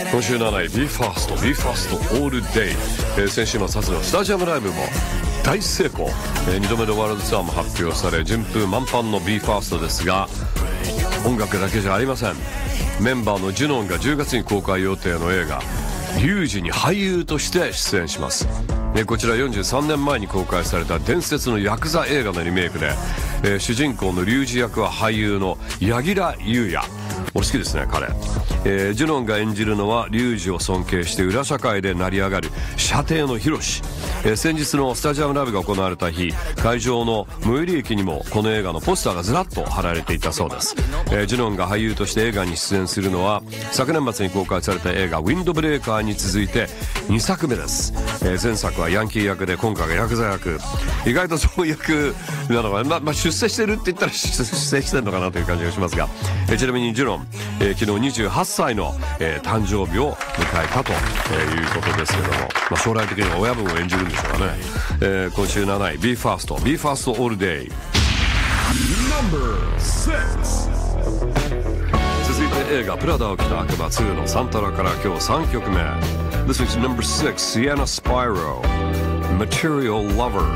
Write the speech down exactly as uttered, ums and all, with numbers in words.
今週なない BE:FIRST BE:FIRST All Day、えー、先週末初のスタジアムライブも大成功、えー、にどめのワールドツアーも発表され順風満帆の BE:FIRST ですが、音楽だけじゃありません。メンバーのジュノンがじゅうがつに公開予定の映画リュウジに俳優として出演します。えー、こちらよんじゅうさんねんまえに公開された伝説のヤクザ映画のリメイクで、えー、主人公のリュウジ役は俳優の柳楽優弥。俺好きですね彼、えー、ジュノンが演じるのはリュウジを尊敬して裏社会で成り上がる舎弟のヒロシ、えー、先日のスタジアムライブが行われた日、会場の最寄り駅にもこの映画のポスターがずらっと貼られていたそうです。えー、ジュノンが俳優として映画に出演するのは昨年末に公開された映画ウィンドブレーカーに続いてにさくめです。えー、前作はヤンキー役で今回がヤクザ役、意外とそういう役なのか、ままあ、出世してるって言ったら出世してるのかなという感じがしますが、えー、ちなみにジュノン、えー、昨日にじゅうはっさいの、えー、誕生日を迎えたと、えー、いうことですけども、まあ、将来的には親分を演じるんでしょうかね。えー、今週なない BE:FIRST BE:FIRST All Day 続いて映画プラダを着た悪魔ツーのサントラから今日さんきょくめ。 This is number six Sienna Spyro Material Lover。